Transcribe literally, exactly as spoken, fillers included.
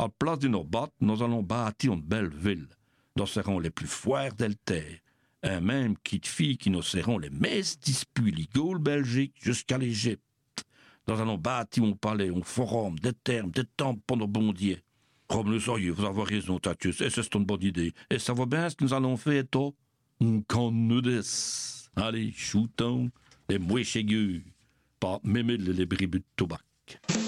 À la place de nos battes, nous allons bâtir une belle ville. Nous serons les plus foires del terre. Et même qui de filles qui nous seront les messes disputes légaux Belgique jusqu'à l'Égypte. Nous allons bâtir un palais, un forum, des termes, des temples pour nos bondiers. Comme le sérieux, vous avez raison, Tatius, et c'est une bonne idée. Et ça va bien ce que nous allons faire, toi? Un canne Allez, shootons les mouches aiguës, pas même les bribus de tabac.